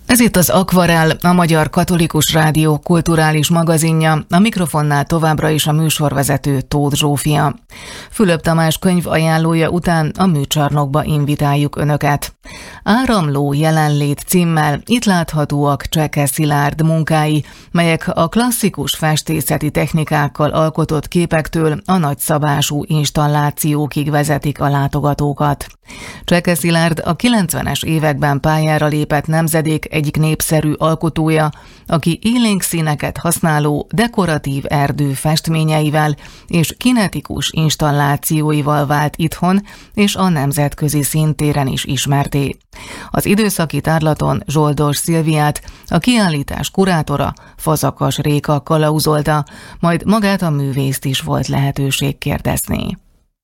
Ez itt az Akvarell, a Magyar Katolikus Rádió kulturális magazinja, a mikrofonnál továbbra is a műsorvezető Tóth Zsófia. Fülöp Tamás könyv ajánlója után a műcsarnokba invitáljuk Önöket. Áramló jelenlét címmel itt láthatóak Cseke Szilárd munkái, melyek a klasszikus festészeti technikákkal alkotott képektől a nagyszabású installációkig vezetik a látogatókat. Cseke Szilárd a 90-es években pályára lépett nemzedék egyik népszerű alkotója, aki élénk színeket használó dekoratív erdő festményeivel és kinetikus installációival vált itthon és a nemzetközi színtéren is ismerté. Az időszaki tárlaton Zsoldos Szilviát, a kiállítás kurátora, Fazakas Réka kalauzolta, majd magát a művészt is volt lehetőség kérdezni.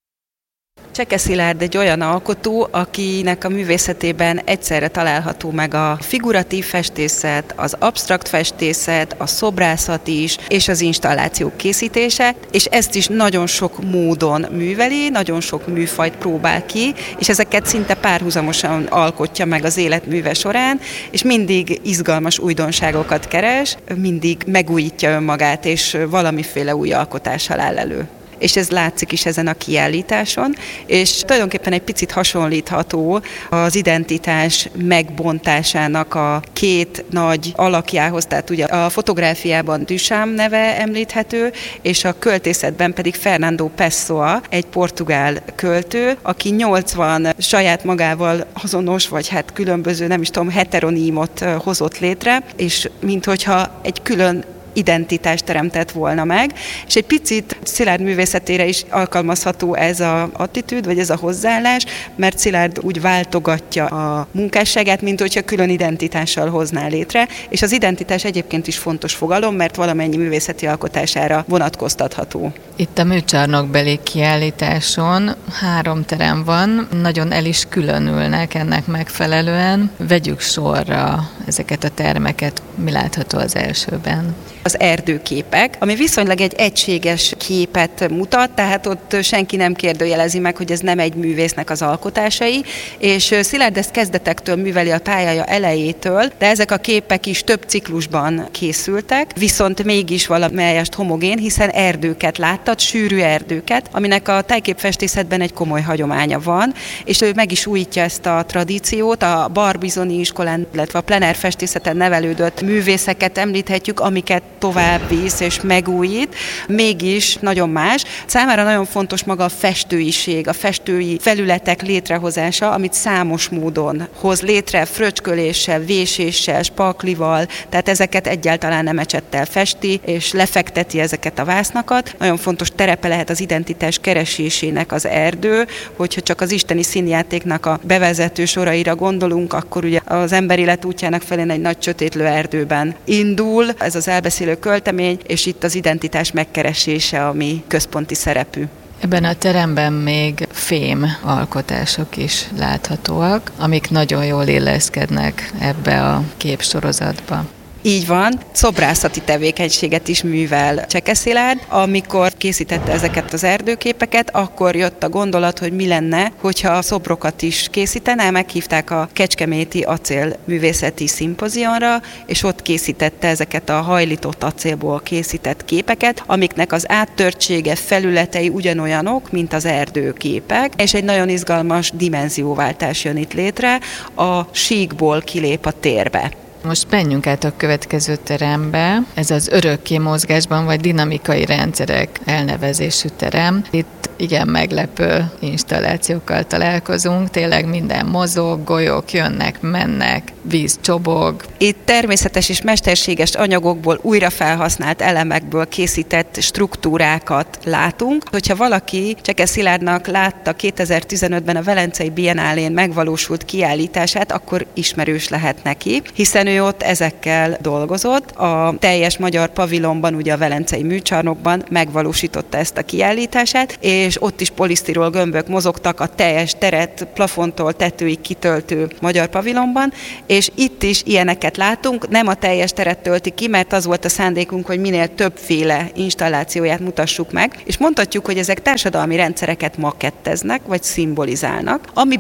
Cseke Szilárd egy olyan alkotó, akinek a művészetében egyszerre található meg a figuratív festészet, az absztrakt festészet, a szobrászat is, és az installációk készítése, és ezt is nagyon sok módon műveli, nagyon sok műfajt próbál ki, és ezeket szinte párhuzamosan alkotja meg az életműve során, és mindig izgalmas újdonságokat keres, mindig megújítja önmagát, és valamiféle új alkotással áll elő. És ez látszik is ezen a kiállításon, és tulajdonképpen egy picit hasonlítható az identitás megbontásának a két nagy alakjához, tehát ugye a fotográfiában Duchamp neve említhető, és a költészetben pedig Fernando Pessoa, egy portugál költő, aki 80 saját magával azonos, vagy hát különböző, nem is tudom, heteronímot hozott létre, és minthogyha egy külön identitást teremtett volna meg, és egy picit Szilárd művészetére is alkalmazható ez az attitűd, vagy ez a hozzáállás, mert Szilárd úgy váltogatja a munkásságát, mint hogyha külön identitással hozná létre, és az identitás egyébként is fontos fogalom, mert valamennyi művészeti alkotására vonatkoztatható. Itt a műcsarnokbeli kiállításon 3 terem van, nagyon el is különülnek ennek megfelelően. Vegyük sorra ezeket a termeket, mi látható az elsőben. Az erdőképek, ami viszonylag egy egységes képet mutat, tehát ott senki nem kérdőjelezi meg, hogy ez nem egy művésznek az alkotásai, és Szilárd ezt kezdetektől műveli a pályája elejétől, de ezek a képek is több ciklusban készültek, viszont mégis valamelyest homogén, hiszen erdőket láttat, sűrű erdőket, aminek a tájképfestészetben egy komoly hagyománya van, és ő meg is újítja ezt a tradíciót, a Barbizoni iskolán, illetve a plener festészeten nevelődött művészeket említhetjük, amiket tovább visz és megújít, mégis nagyon más. Számára nagyon fontos maga a festőiség, a festői felületek létrehozása, amit számos módon hoz létre, fröcsköléssel, véséssel, spaklival, tehát ezeket egyáltalán nem ecsettel festi, és lefekteti ezeket a vásznakat. Nagyon fontos terepe lehet az identitás keresésének az erdő, hogyha csak az isteni színjátéknak a bevezető soraira gondolunk, akkor ugye az emberélet útjának felén egy nagy sötétlő erdőben indul, ez az elbeszélő költemény, és itt az identitás megkeresése, ami központi szerepű. Ebben a teremben még fém alkotások is láthatóak, amik nagyon jól illeszkednek ebbe a képsorozatba. Így van, szobrászati tevékenységet is művel Cseke Szilárd. Amikor készítette ezeket az erdőképeket, akkor jött a gondolat, hogy mi lenne, hogyha a szobrokat is készítene. Meghívták a Kecskeméti Acélművészeti Szimpozionra, és ott készítette ezeket a hajlított acélból készített képeket, amiknek az áttörtsége, felületei ugyanolyanok, mint az erdőképek, és egy nagyon izgalmas dimenzióváltás jön itt létre, a síkból kilép a térbe. Most menjünk át a következő terembe. Ez az örökké mozgásban vagy dinamikai rendszerek elnevezésű terem. Itt igen meglepő installációkkal találkozunk. Tényleg minden mozog, golyók jönnek, mennek, víz csobog. Itt természetes és mesterséges anyagokból, újra felhasznált elemekből készített struktúrákat látunk. Hogyha valaki Cseke Szilárdnak látta 2015-ben a Velencei Biennálén megvalósult kiállítását, akkor ismerős lehet neki, hiszen ő ott ezekkel dolgozott. A teljes magyar pavilonban, ugye a Velencei Műcsarnokban megvalósította ezt a kiállítását, és ott is polisztirol gömbök mozogtak a teljes teret, plafontól tetőig kitöltő magyar pavilonban, és itt is ilyeneket látunk, nem a teljes teret tölti ki, mert az volt a szándékunk, hogy minél többféle installációját mutassuk meg, és mondhatjuk, hogy ezek társadalmi rendszereket maketteznek, vagy szimbolizálnak, amiben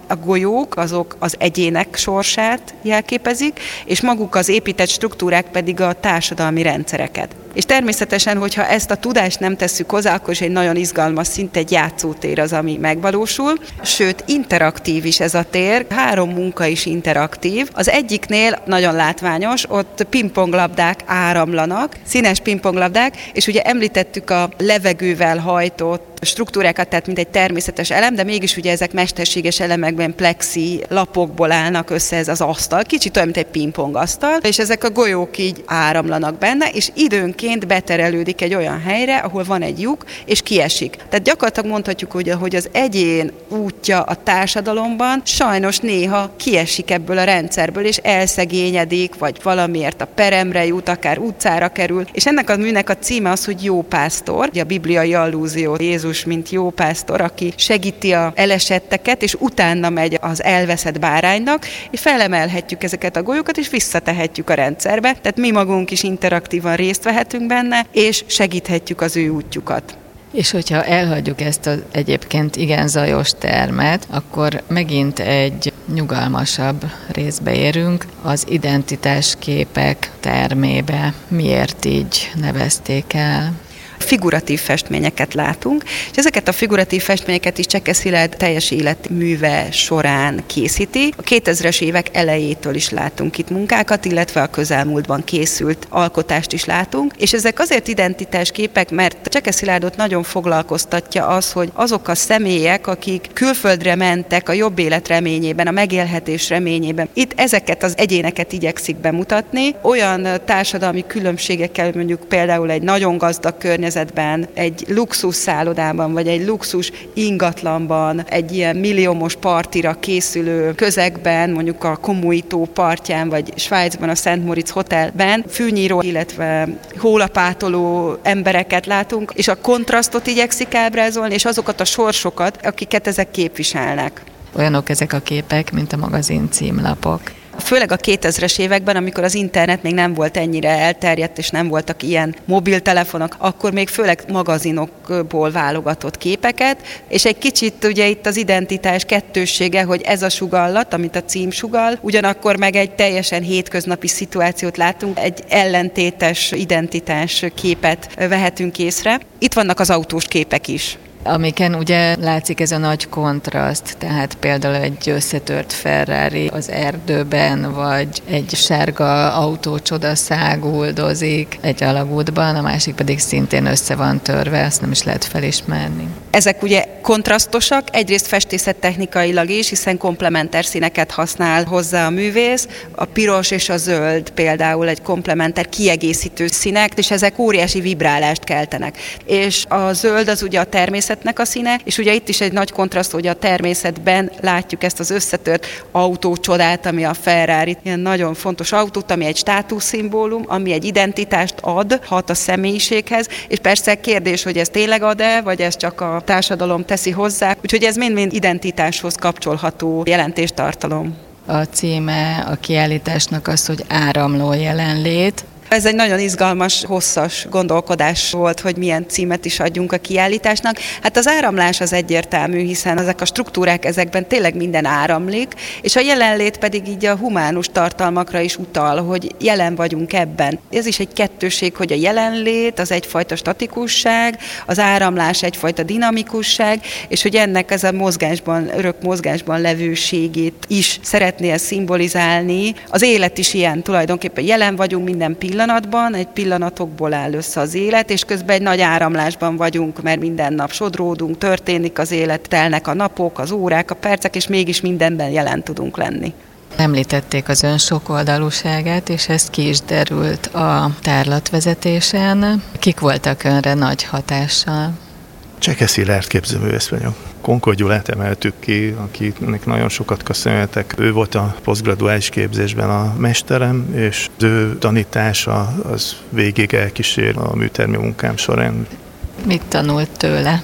A golyók azok az egyének sorsát jelképezik, és maguk az épített struktúrák pedig a társadalmi rendszereket. És természetesen, hogyha ezt a tudást nem tesszük hozzá, akkor is egy nagyon izgalmas szint, egy játszótér az, ami megvalósul. Sőt, interaktív is ez a tér, 3 munka is interaktív. Az egyiknél nagyon látványos, ott pingponglabdák áramlanak, színes pingponglabdák, és ugye említettük a levegővel hajtott struktúrákat, tehát mint egy természetes elem, de mégis ugye ezek mesterséges elemekben plexi lapokból állnak össze ez az asztal, kicsit olyan, mint egy pingpongasztal, és ezek a golyók így áramlanak benne, és időnként beterelődik egy olyan helyre, ahol van egy lyuk, és kiesik. Tehát gyakorlatilag mondhatjuk, hogy az egyén útja a társadalomban sajnos néha kiesik ebből a rendszerből, és elszegényedik, vagy valamiért a peremre jut, akár utcára kerül, és ennek a műnek a címe az, hogy Jó pásztor, a bibliai allúzió, Jézus mint jó pásztor, aki segíti a elesetteket, és utána megy az elveszett báránynak, és felemelhetjük ezeket a golyókat, és visszatehetjük a rendszerbe. Tehát mi magunk is interaktívan részt vehetünk benne, és segíthetjük az ő útjukat. És hogyha elhagyjuk ezt az egyébként igen zajos termet, akkor megint egy nyugalmasabb részbe érünk, az identitásképek termébe. Miért így nevezték el? Figuratív festményeket látunk, és ezeket a figuratív festményeket is Cseke Szilárd teljes életműve során készíti. A 2000-es évek elejétől is látunk itt munkákat, illetve a közelmúltban készült alkotást is látunk, és ezek azért identitásképek, mert Cseke Szilárdot nagyon foglalkoztatja az, hogy azok a személyek, akik külföldre mentek a jobb élet reményében, a megélhetés reményében, itt ezeket az egyéneket igyekszik bemutatni, olyan társadalmi különbségekkel, mondjuk például egy nagyon gazdag környezetben, egy luxus szállodában, vagy egy luxus ingatlanban, egy ilyen milliómos partira készülő közegben, mondjuk a Komui-tó partján, vagy Svájcban a Szent Moritz Hotelben fűnyíró, illetve hólapátoló embereket látunk, és a kontrasztot igyekszik ábrázolni, és azokat a sorsokat, akiket ezek képviselnek. Olyanok ezek a képek, mint a magazin címlapok. Főleg a 2000-es években, amikor az internet még nem volt ennyire elterjedt, és nem voltak ilyen mobiltelefonok, akkor még főleg magazinokból válogatott képeket, és egy kicsit ugye itt az identitás kettőssége, hogy ez a sugallat, amit a cím sugall, ugyanakkor meg egy teljesen hétköznapi szituációt látunk, egy ellentétes identitás képet vehetünk észre. Itt vannak az autós képek is. Amiken ugye látszik ez a nagy kontraszt, tehát például egy összetört Ferrari az erdőben, vagy egy sárga autó csodaszáguldozik egy alagútban, a másik pedig szintén össze van törve, ezt nem is lehet felismerni. Ezek ugye kontrasztosak, egyrészt festészettechnikailag is, hiszen komplementer színeket használ hozzá a művész. A piros és a zöld például egy komplementer kiegészítő színek, és ezek óriási vibrálást keltenek. És a zöld az ugye a természetnek a színe, és ugye itt is egy nagy kontraszt, hogy a természetben látjuk ezt az összetört autócsodát, ami a Ferrari, ilyen nagyon fontos autót, ami egy státuszszimbólum, ami egy identitást ad, hat a személyiséghez, és persze kérdés, hogy ez tényleg ad-e, vagy ez csak a társadalom teszi hozzá, úgyhogy ez mind-mind identitáshoz kapcsolható jelentéstartalom. A címe a kiállításnak az, hogy áramló jelenlét. Ez egy nagyon izgalmas, hosszas gondolkodás volt, hogy milyen címet is adjunk a kiállításnak. Hát az áramlás az egyértelmű, hiszen ezek a struktúrák, ezekben tényleg minden áramlik, és a jelenlét pedig így a humánus tartalmakra is utal, hogy jelen vagyunk ebben. Ez is egy kettőség, hogy a jelenlét az egyfajta statikusság, az áramlás egyfajta dinamikusság, és hogy ennek ez a mozgásban, örök mozgásban levőségét is szeretné szimbolizálni. Az élet is ilyen, tulajdonképpen jelen vagyunk minden pillanatban, egy pillanatokból áll össze az élet, és közben egy nagy áramlásban vagyunk, mert minden nap sodródunk, történik az élet, telnek a napok, az órák, a percek, és mégis mindenben jelen tudunk lenni. Említették az ön sokoldalúságát, és ez ki is derült a tárlatvezetésen. Kik voltak önre nagy hatással? Cseke Szilárd képzőművész vagyok. Konkor Gyulát emeltük ki, akinek nagyon sokat köszönhetek. Ő volt a posztgraduális képzésben a mesterem, és az ő tanítása az végig elkísér a műtermi munkám során. Mit tanult tőle?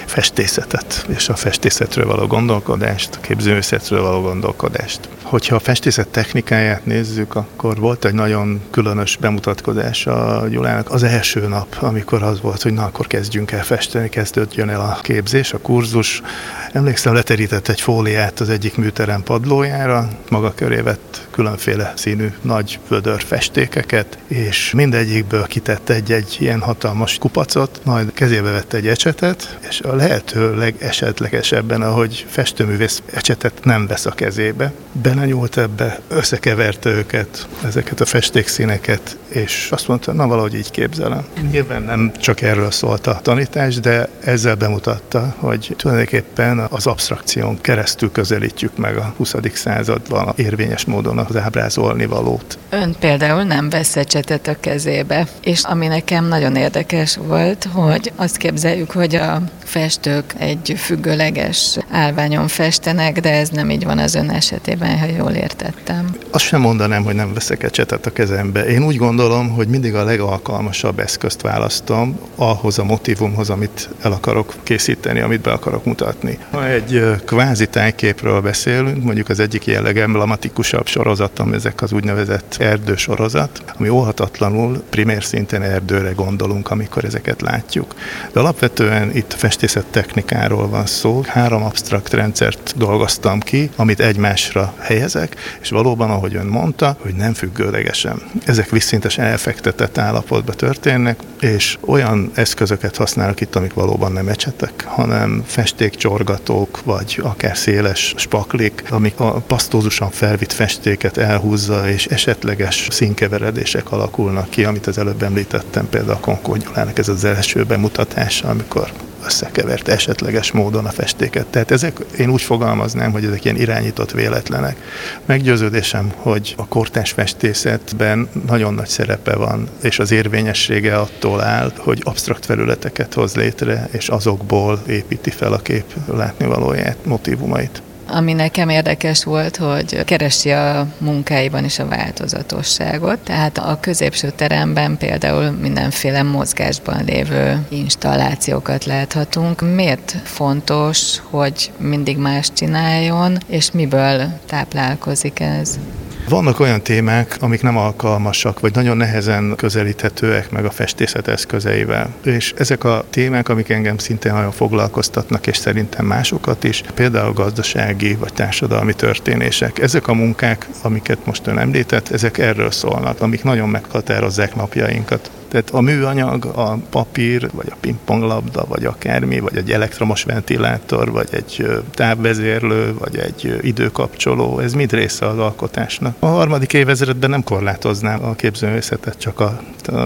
festészetet, és a festészetről való gondolkodást, a képzőművészetről való gondolkodást. Hogyha a festészet technikáját nézzük, akkor volt egy nagyon különös bemutatkozás a Gyulának az első nap, amikor az volt, hogy na, akkor kezdjünk el festeni, kezdődjön el a képzés, a kurzus. Emlékszem, leterített egy fóliát az egyik műterem padlójára, maga köré vett különféle színű nagy vödör festékeket, és mindegyikből kitett egy ilyen hatalmas kupacot, majd kezébe vette egy ecsetet, és a lehető legesetlegesebben, ahogy festőművész ecsetet nem vesz a kezébe, belenyúlt ebbe, összekeverte őket, ezeket a festékszíneket, és azt mondta, na valahogy így képzelem. Nyilván nem csak erről szólt a tanítás, de ezzel bemutatta, hogy tulajdonképpen az absztrakción keresztül közelítjük meg a 20. században érvényes módon az ábrázolni valót. Ön például nem vesz ecsetet a kezébe, és ami nekem nagyon érdekes volt, hogy azt képzeljük, hogy a festők egy függőleges állványon festenek, de ez nem így van az ön esetében, ha jól értettem. Azt sem mondanám, hogy nem veszek ecsetet a kezembe. Én úgy gondolom, hogy mindig a legalkalmasabb eszközt választom ahhoz a motívumhoz, amit el akarok készíteni, amit be akarok mutatni. Ha egy kvázi tájképről beszélünk, mondjuk az egyik ilyen legemblematikusabb sorozatom, ezek az úgynevezett erdősorozat, ami óhatatlanul primér szinten erdőre gondolunk, amikor ezeket látjuk. De alapvetően itt festészet technikáról van szó. 3 absztrakt rendszert dolgoztam ki, amit egymásra helyezek, és valóban, ahogy ön mondta, hogy nem függőlegesen. Ezek vízszintesen elfektetett állapotban történnek, és olyan eszközöket használok itt, amik valóban nem ecsetek, hanem festékcsorgatók, vagy akár széles spaklik, amik a pasztózusan felvitt festéket elhúzza, és esetleges színkeveredések alakulnak ki, amit az előbb említettem, például a Konkó Gyulának ez az első bemutatása, amikor összekevert esetleges módon a festéket. Tehát ezek, én úgy fogalmaznám, hogy ezek ilyen irányított véletlenek. Meggyőződésem, hogy a kortárs festészetben nagyon nagy szerepe van, és az érvényessége attól áll, hogy absztrakt felületeket hoz létre, és azokból építi fel a kép látnivalóját, motívumait. Ami nekem érdekes volt, hogy keresi a munkáiban is a változatosságot, tehát a középső teremben például mindenféle mozgásban lévő installációkat láthatunk. Miért fontos, hogy mindig más csináljon, és miből táplálkozik ez? Vannak olyan témák, amik nem alkalmasak, vagy nagyon nehezen közelíthetőek meg a festészet eszközeivel. És ezek a témák, amik engem szintén nagyon foglalkoztatnak, és szerintem másokat is, például gazdasági vagy társadalmi történések. Ezek a munkák, amiket most ön említett, ezek erről szólnak, amik nagyon meghatározzák napjainkat. Tehát a műanyag, a papír, vagy a pingponglabda, vagy akármi, vagy egy elektromos ventilátor, vagy egy távvezérlő, vagy egy időkapcsoló, ez mind része az alkotásnak. A 3. évezredben nem korlátoznám a képzőművészetet csak a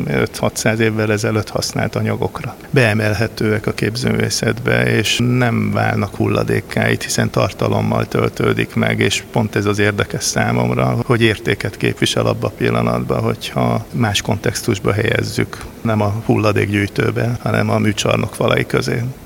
5-600 évvel ezelőtt használt anyagokra. Beemelhetőek a képzőművészetbe, és nem válnak hulladékká, hiszen tartalommal töltődik meg, és pont ez az érdekes számomra, hogy értéket képvisel abban a pillanatban, hogyha más kontextusba helyezzük, nem a hulladékgyűjtőben, hanem a műcsarnok falai közé.